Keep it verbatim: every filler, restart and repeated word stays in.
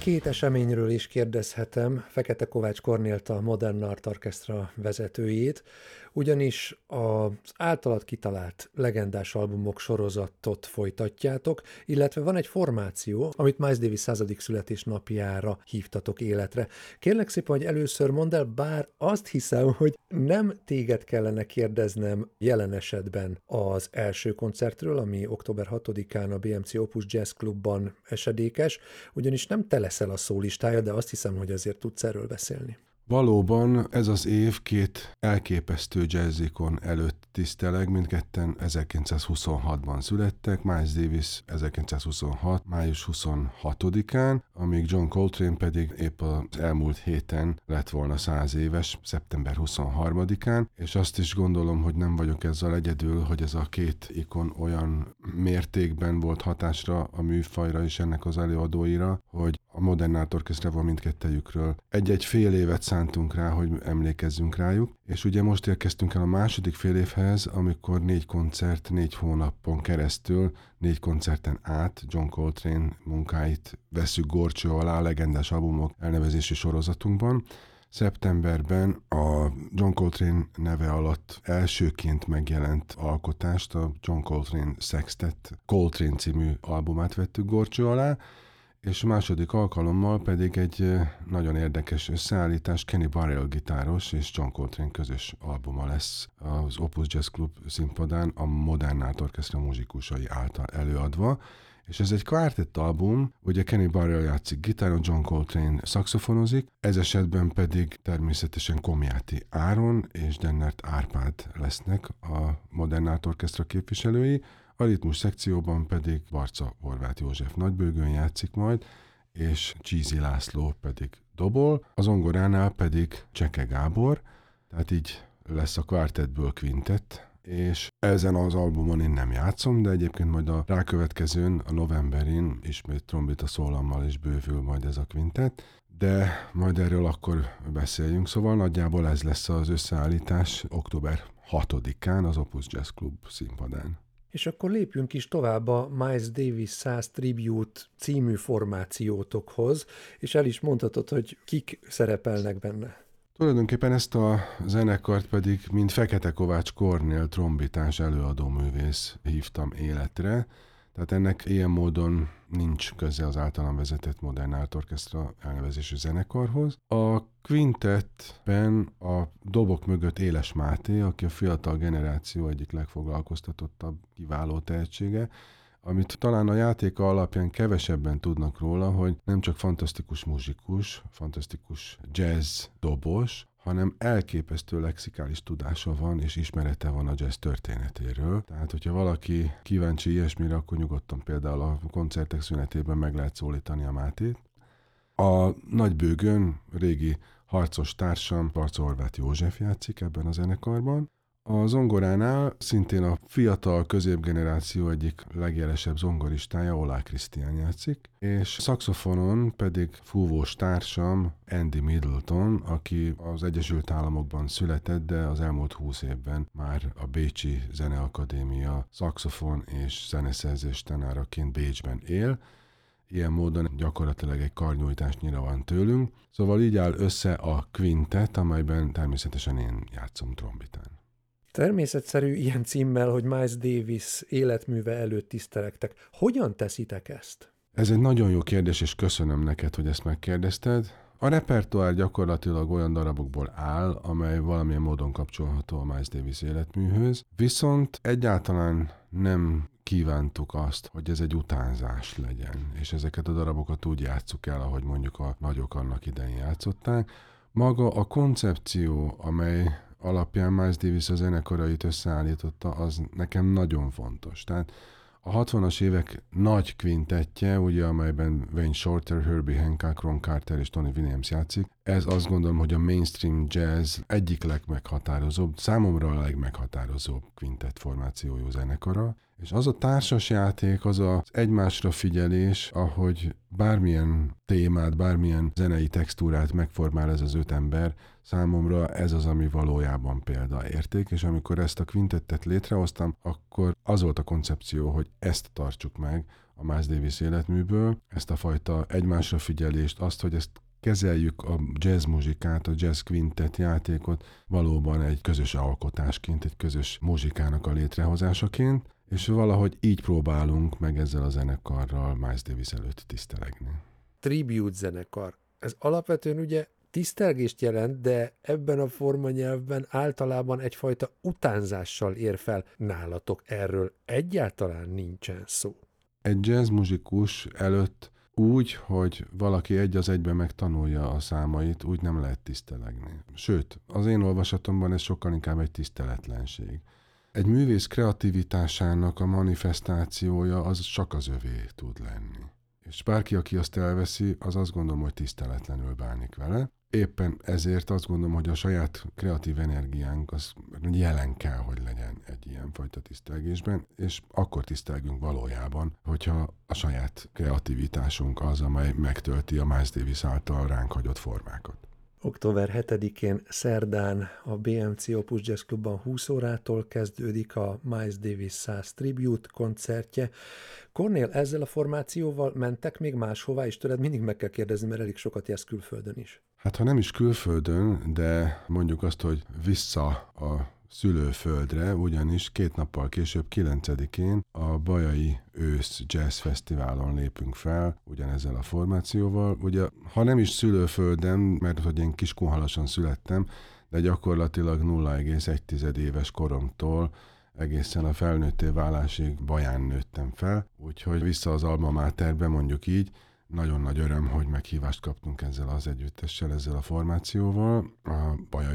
két eseményről is kérdezhetem Fekete Kovács Kornélt, a Modern Art Orchestra vezetőjét, ugyanis az általad kitalált legendás albumok sorozatot folytatjátok, illetve van egy formáció, amit Miles Davis századik születésnapjára hívtatok életre. Kérlek szépen, hogy először mondd el, bár azt hiszem, hogy nem téged kellene kérdeznem jelen esetben az első koncertről, ami október hatodikán a bé em cé Opus Jazz Clubban esedékes, ugyanis nem te leszel a szólistája, de azt hiszem, hogy azért tudsz erről beszélni. Valóban ez az év két elképesztő jazzikon előtt tiszteleg, mindketten ezerkilencszázhuszonhatban születtek, Miles Davis ezerkilencszázhuszonhat. május huszonhatodikán, amíg John Coltrane pedig épp az elmúlt héten lett volna száz éves, szeptember huszonharmadikán, és azt is gondolom, hogy nem vagyok ezzel egyedül, hogy ez a két ikon olyan mértékben volt hatásra a műfajra és ennek az előadóira, hogy a Modern Art Orchestra mindkettejükről egy-egy fél évet szántunk rá, hogy emlékezzünk rájuk, és ugye most érkeztünk el a második fél évhez, amikor négy koncert, négy hónapon keresztül, négy koncerten át John Coltrane munkáit veszük górcső alá a legendás albumok elnevezési sorozatunkban. Szeptemberben a John Coltrane neve alatt elsőként megjelent alkotást, a John Coltrane Sextet Coltrane című albumát vettük górcső alá, és a második alkalommal pedig egy nagyon érdekes összeállítás, Kenny Burrell gitáros és John Coltrane közös albuma lesz az Opus Jazz Club színpadán a Modern Art Orchestra muzsikusai által előadva, és ez egy kvártett album, ugye Kenny Burrell játszik gitáron, John Coltrane szaxofonozik, ez esetben pedig természetesen Komjáti Áron és Dennert Árpád lesznek a Modern Art Orchestra képviselői, a ritmus szekcióban pedig Barca Horváth József nagybőgőn játszik majd, és Csízi László pedig dobol, az zongoránál pedig Cseke Gábor, tehát így lesz a kvártettből kvintett, és ezen az albumon én nem játszom, de egyébként majd a rákövetkezőn, a novemberin ismét trombita szólammal is bővül majd ez a kvintett, de majd erről akkor beszéljünk, szóval nagyjából ez lesz az összeállítás október hatodikán az Opus Jazz Club színpadán. És akkor lépjünk is tovább a Miles Davis száz Tribute című formációtokhoz, és el is mondhatod, hogy kik szerepelnek benne. Tulajdonképpen ezt a zenekart pedig, mint Fekete Kovács Kornél trombitás előadóművész hívtam életre, tehát ennek ilyen módon nincs köze az általam vezetett Modern Art Orchestra elnevezésű zenekarhoz. A quintettben a dobok mögött Éles Máté, aki a fiatal generáció egyik legfoglalkoztatottabb, kiváló tehetsége, amit talán a játéka alapján kevesebben tudnak róla, hogy nem csak fantasztikus muzsikus, fantasztikus jazz dobos, hanem elképesztő lexikális tudása van, és ismerete van a jazz történetéről. Tehát, hogyha valaki kíváncsi ilyesmire, akkor nyugodtan például a koncertek szünetében meg lehet szólítani a Mátét. A nagybőgőn régi harcos társam, Barca Horváth József játszik ebben a zenekarban. A zongoránál szintén a fiatal középgeneráció egyik legjelesebb zongoristája, Olá Krisztián játszik, és szaxofonon pedig fúvós társam Andy Middleton, aki az Egyesült Államokban született, de az elmúlt húsz évben már a Bécsi Zeneakadémia szaxofon és zeneszerzés tanáraként Bécsben él. Ilyen módon gyakorlatilag egy karnyújtásnyira van tőlünk. Szóval így áll össze a quintet, amelyben természetesen én játszom trombitán. Természetszerű ilyen címmel, hogy Miles Davis életműve előtt tisztelegtek. Hogyan teszitek ezt? Ez egy nagyon jó kérdés, és köszönöm neked, hogy ezt megkérdezted. A repertoár gyakorlatilag olyan darabokból áll, amely valamilyen módon kapcsolható a Miles Davis életműhöz, viszont egyáltalán nem kívántuk azt, hogy ez egy utánzás legyen, és ezeket a darabokat úgy játsszuk el, ahogy mondjuk a nagyok annak idején játszották. Maga a koncepció, amely alapján Miles Davis a zenekarait összeállította, az nekem nagyon fontos. Tehát a hatvanas évek nagy kvintettje, ugye, amelyben Wayne Shorter, Herbie Hancock, Ron Carter és Tony Williams játszik, Ez azt gondolom, hogy a mainstream jazz egyik legmeghatározóbb, számomra a legmeghatározóbb kvintett formációjú zenekara, és az a társasjáték, az az egymásra figyelés, ahogy bármilyen témát, bármilyen zenei textúrát megformál ez az öt ember, számomra ez az, ami valójában példaérték, és amikor ezt a kvintettet létrehoztam, akkor az volt a koncepció, hogy ezt tartsuk meg a Miles Davis életműből, ezt a fajta egymásra figyelést, azt, hogy ezt kezeljük a jazz muzsikát, a jazz quintet játékot valóban egy közös alkotásként, egy közös muzsikának a létrehozásaként, és valahogy így próbálunk meg ezzel a zenekarral Miles Davis előtt tisztelegni. Tribute zenekar. Ez alapvetően ugye tisztelgést jelent, de ebben a formanyelvben általában egyfajta utánzással ér fel. Nálatok erről egyáltalán nincsen szó. Egy jazz muzsikus előtt úgy, hogy valaki egy az egyben megtanulja a számait, úgy nem lehet tisztelegni. Sőt, az én olvasatomban ez sokkal inkább egy tiszteletlenség. Egy művész kreativitásának a manifestációja az csak az övé tud lenni. És bárki, aki azt elveszi, az azt gondolom, hogy tiszteletlenül bánik vele. Éppen ezért azt gondolom, hogy a saját kreatív energiánk az jelen kell, hogy legyen egy ilyen fajta tisztelgésben, és akkor tisztelgünk valójában, hogyha a saját kreativitásunk az, amely megtölti a Miles Davis által ránk hagyott formákat. október hetedikén szerdán a bé em cé Opus Jazz Clubban húsz órától kezdődik a Miles Davis száz Tribute koncertje. Kornél, ezzel a formációval mentek még máshová, és tőled mindig meg kell kérdezni, mert elég sokat jársz külföldön is. Hát ha nem is külföldön, de mondjuk azt, hogy vissza a szülőföldre, ugyanis két nappal később, kilencedikén a Bajai Ősz Jazz Fesztiválon lépünk fel, ugyanezzel a formációval. Ugye, ha nem is szülőföldem, mert hogy én Kiskunhalason születtem, de gyakorlatilag nulla egész egy éves koromtól egészen a felnőtté válásig Baján nőttem fel, úgyhogy vissza az alma máterbe, mondjuk így. Nagyon nagy öröm, hogy meghívást kaptunk ezzel az együttessel, ezzel a formációval. A Bajai